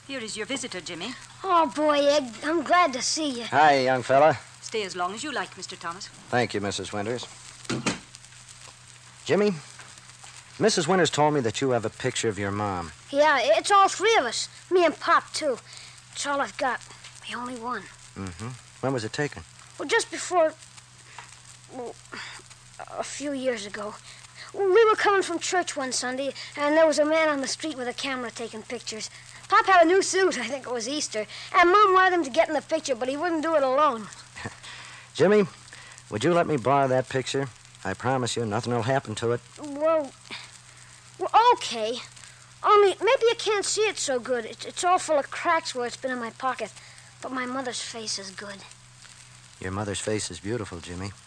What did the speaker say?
Here is your visitor, Jimmy. Oh, boy, Ed, I'm glad to see you. Hi, young fella. Stay as long as you like, Mr. Thomas. Thank you, Mrs. Winters. Jimmy, Mrs. Winters told me that you have a picture of your mom. Yeah, it's all three of us. Me and Pop, too. It's all I've got. The only one. Mm-hmm. When was it taken? Well, just before... Well, a few years ago. We were coming from church one Sunday, and there was a man on the street with a camera taking pictures. Pop had a new suit, I think it was Easter, and Mom wanted him to get in the picture, but he wouldn't do it alone. Jimmy, would you let me borrow that picture? I promise you nothing will happen to it. Well, okay. Only maybe you can't see it so good. It's all full of cracks where it's been in my pocket. But my mother's face is good. Your mother's face is beautiful, Jimmy.